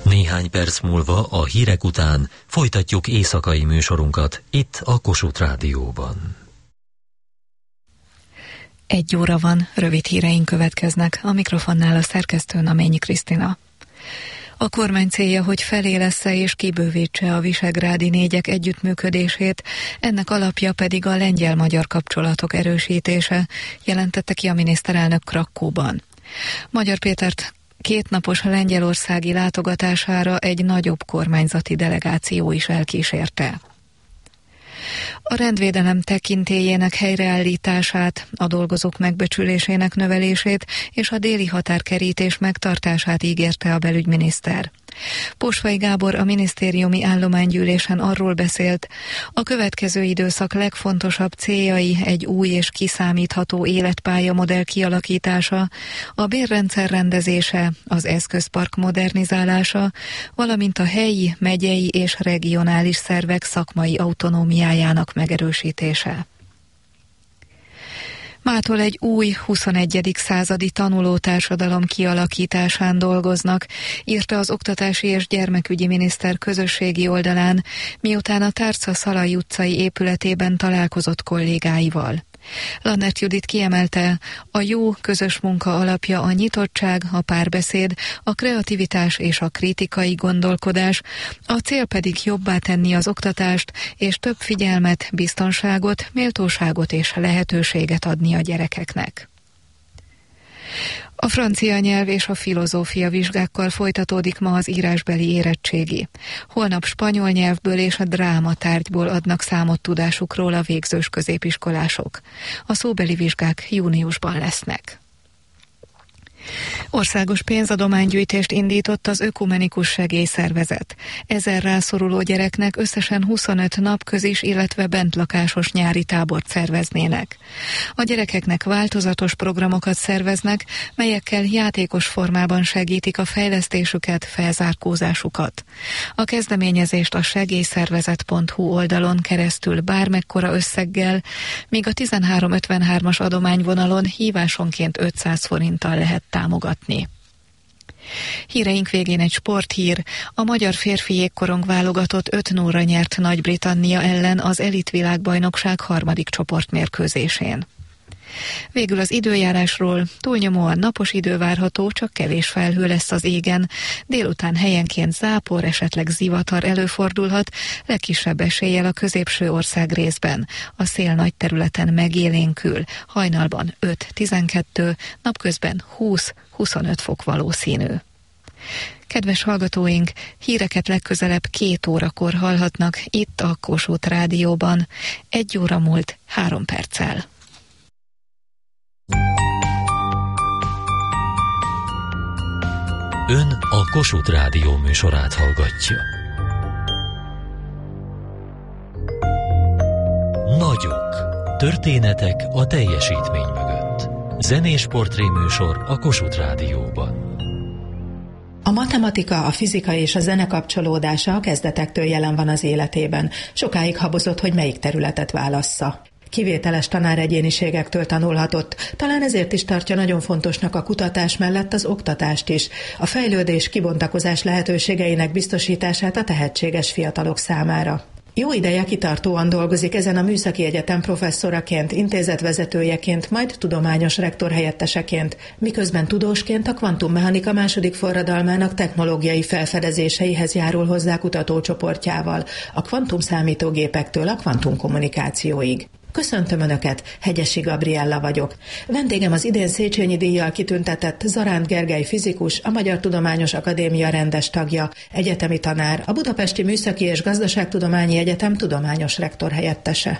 Néhány perc múlva a hírek után folytatjuk éjszakai műsorunkat itt a Kossuth Rádióban. 1 óra van, rövid híreink következnek, a mikrofonnál a szerkesztő Naményi Krisztina. A kormány célja, hogy felélessze és kibővítse a visegrádi négyek együttműködését, ennek alapja pedig a lengyel-magyar kapcsolatok erősítése, jelentette ki a miniszterelnök Krakkóban. Magyar Pétert 2 napos lengyelországi látogatására egy nagyobb kormányzati delegáció is elkísérte. A rendvédelem tekintélyének helyreállítását, a dolgozók megbecsülésének növelését és a déli határkerítés megtartását ígérte a belügyminiszter. Posvay Gábor a minisztériumi állománygyűlésen arról beszélt, a következő időszak legfontosabb céljai egy új és kiszámítható életpályamodell kialakítása, a bérrendszer rendezése, az eszközpark modernizálása, valamint a helyi, megyei és regionális szervek szakmai autonómiájának megerősítése. Mától egy új 21. századi tanulótársadalom kialakításán dolgoznak, írta az Oktatási és Gyermekügyi Miniszter közösségi oldalán, miután a Tárca Szalai utcai épületében találkozott kollégáival. Lannert Judit kiemelte, a jó közös munka alapja a nyitottság, a párbeszéd, a kreativitás és a kritikai gondolkodás, a cél pedig jobbá tenni az oktatást, és több figyelmet, biztonságot, méltóságot és lehetőséget adni a gyerekeknek. A francia nyelv és a filozófia vizsgákkal folytatódik ma az írásbeli érettségi. Holnap spanyol nyelvből és a dráma tárgyból adnak számot tudásukról a végzős középiskolások. A szóbeli vizsgák júniusban lesznek. Országos pénzadománygyűjtést indított az Ökumenikus Segélyszervezet. 1000 rászoruló gyereknek összesen 25 napközis, illetve bentlakásos nyári tábort szerveznének. A gyerekeknek változatos programokat szerveznek, melyekkel játékos formában segítik a fejlesztésüket, felzárkózásukat. A kezdeményezést a segélyszervezet.hu oldalon keresztül bármekkora összeggel, míg a 1353-as adományvonalon hívásonként 500 forinttal lehet támogatni. Híreink végén egy sporthír. A magyar férfi jégkorong válogatott 5-0-ra nyert Nagy-Britannia ellen az elitvilágbajnokság 3. csoportmérkőzésén. Végül az időjárásról: túlnyomóan napos idő várható, csak kevés felhő lesz az égen. Délután helyenként zápor, esetleg zivatar előfordulhat, legkisebb eséllyel a középső ország részben. A szél nagy területen megélénkül, hajnalban 5-12, napközben 20-25 fok valószínű. Kedves hallgatóink, híreket legközelebb 2 órakor hallhatnak itt a Kossuth Rádióban. 1 óra múlt 3 perccel. Ön a Kossuth Rádió műsorát hallgatja. Nagyok. Történetek a teljesítmény mögött. Zenés portréműsor a Kossuth Rádióban. A matematika, a fizika és a zene kapcsolódása a kezdetektől jelen van az életében. Sokáig habozott, hogy melyik területet válassza. Kivételes tanáregyéniségektől tanulhatott, talán ezért is tartja nagyon fontosnak a kutatás mellett az oktatást is, a fejlődés, kibontakozás lehetőségeinek biztosítását a tehetséges fiatalok számára. Jó ideje kitartóan dolgozik ezen a műszaki egyetem professzoraként, intézetvezetőjeként, majd tudományos rektor helyetteseként, miközben tudósként a kvantummechanika második forradalmának technológiai felfedezéseihez járul hozzá kutatócsoportjával, a kvantumszámítógépektől a kvantumkommunikációig. Köszöntöm Önöket, Hegyesi Gabriella vagyok. Vendégem az idén Széchenyi díjjal kitüntetett Zaránd Gergely fizikus, a Magyar Tudományos Akadémia rendes tagja, egyetemi tanár, a Budapesti Műszaki és Gazdaságtudományi Egyetem tudományos rektor helyettese.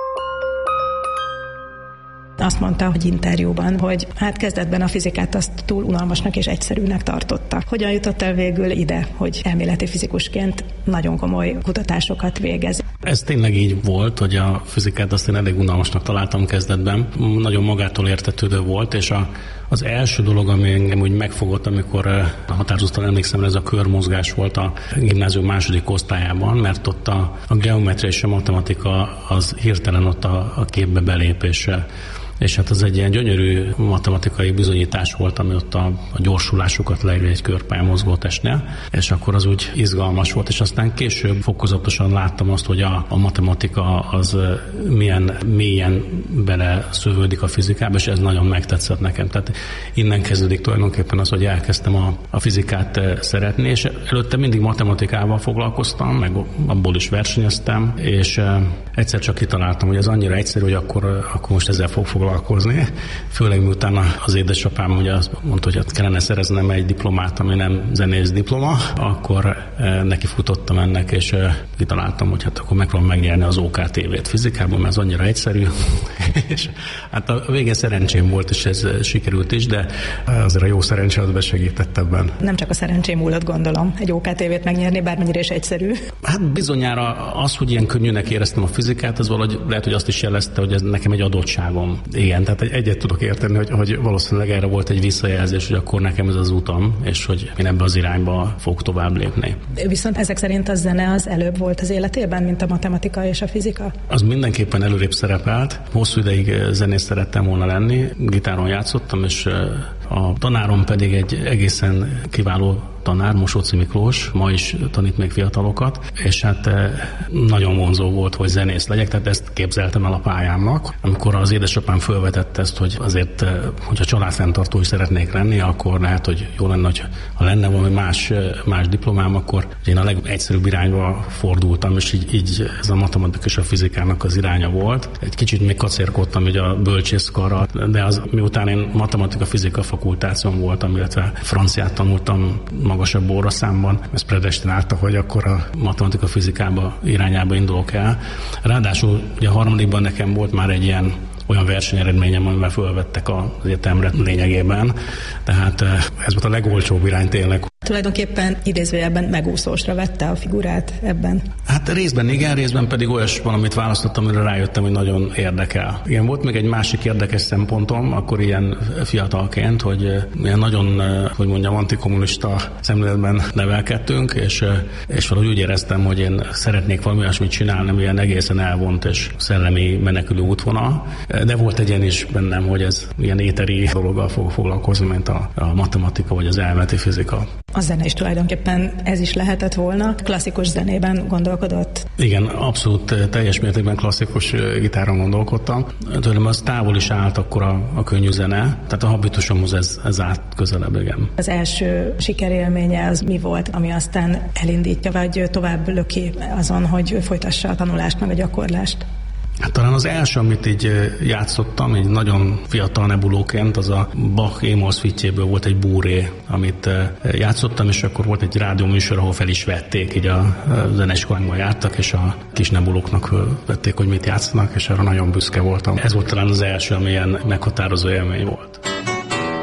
Azt mondta, hogy interjúban, hogy hát kezdetben a fizikát azt túl unalmasnak és egyszerűnek tartotta. Hogyan jutott el végül ide, hogy elméleti fizikusként nagyon komoly kutatásokat végez? Ez tényleg így volt, hogy a fizikát azt én elég unalmasnak találtam kezdetben. Nagyon magától értetődő volt, és az első dolog, ami engem úgy megfogott, amikor határozottan emlékszem, ez a körmozgás volt a gimnázium második osztályában, mert ott a geometria és a matematika az hirtelen ott a képbe belép, és és hát az egy ilyen gyönyörű matematikai bizonyítás volt, ami ott a gyorsulásokat leírja egy körpályán mozgó testnél, és akkor az úgy izgalmas volt, és aztán később fokozatosan láttam azt, hogy a matematika az milyen mélyen beleszövődik a fizikába, és ez nagyon megtetszett nekem. Tehát innen kezdődik tulajdonképpen az, hogy elkezdtem a fizikát szeretni, és előtte mindig matematikával foglalkoztam, meg abból is versenyeztem, és egyszer csak kitaláltam, hogy ez annyira egyszerű, hogy akkor most ezzel fog foglalkozni. Főleg miután az édesapám ugye azt mondta, hogy kellene szereznem egy diplomát, ami nem zenész diploma, akkor neki futottam ennek, és kitaláltam, hogy hát akkor megpróbálom megnyerni az OKTV-t fizikában, mert ez annyira egyszerű. És hát a végén szerencsém volt, és ez sikerült is, de azért a jó szerencsé az besegített ebben. Nem csak a szerencsém múlott, gondolom, egy OKTV-t megnyerni, bármennyire is egyszerű. Hát bizonyára az, hogy ilyen könnyűnek éreztem a fizikát, az valahogy lehet, hogy azt is jelezte, hogy ez nekem egy adottságom. Igen, tehát egyet tudok érteni, hogy valószínűleg erre volt egy visszajelzés, hogy akkor nekem ez az utam, és hogy én ebbe az irányba fogok tovább lépni. Viszont ezek szerint a zene az előbb volt az életében, mint a matematika és a fizika? Az mindenképpen előrébb szerepelt. Hosszú ideig zenész szerettem volna lenni, gitáron játszottam, és a tanárom pedig egy egészen kiváló tanár, Mosóczy Miklós, ma is tanít még fiatalokat, és hát nagyon vonzó volt, hogy zenész legyek, tehát ezt képzeltem el a pályámnak. Amikor az édesapám felvetette ezt, hogy azért, hogyha családfenntartó is szeretnék lenni, akkor lehet, hogy jó lenne, ha lenne valami más diplomám, akkor én a legegyszerűbb irányba fordultam, és így ez a matematika és a fizikának az iránya volt. Egy kicsit még kacérkodtam ugye a bölcsészkarral, de az miután én matematika-fizika fakultáción voltam, illetve franciát tanultam magasabb óraszámban, ez predestinálta, hogy akkor a matematika-fizikába irányába indulok el. Ráadásul ugye a harmadikban nekem volt már egy olyan versenyeredményem, amivel fölvettek az egyetemre lényegében, tehát ez volt a legolcsóbb irány tényleg. Tulajdonképpen idézőjelben megúszósra vette a figurát ebben? Hát részben igen, részben pedig olyas valamit választottam, amire rájöttem, hogy nagyon érdekel. Igen, volt még egy másik érdekes szempontom, akkor ilyen fiatalként, hogy ilyen nagyon, hogy mondjam, antikommunista szemléletben nevelkedtünk, és valahogy úgy éreztem, hogy én szeretnék valami olyasmit csinálni, ami ilyen egészen elvont és szellemi menekülő útvonal. De volt egy ilyen is bennem, hogy ez ilyen éteri dologgal fog foglalkozni, mint a matematika vagy az elméleti fizika. A zene is tulajdonképpen ez is lehetett volna. Klasszikus zenében gondolkodott? Igen, abszolút teljes mértékben klasszikus gitáron gondolkodtam. Tőlem az távol is állt akkor a könnyű zene, tehát a habitusomhoz ez állt közelebb, igen. Az első sikerélménye az mi volt, ami aztán elindítja, vagy tovább löki azon, hogy folytassa a tanulást meg a gyakorlást? Hát talán az első, amit így játszottam, egy nagyon fiatal nebulóként, az a Bach Émolsz Fitjéből volt egy búré, amit játszottam, és akkor volt egy rádióműsor, ahol fel is vették, így a zeneiskolánkban jártak, és a kis nebulóknak vették, hogy mit játszanak, és arra nagyon büszke voltam. Ez volt talán az első, ami ilyen meghatározó élmény volt.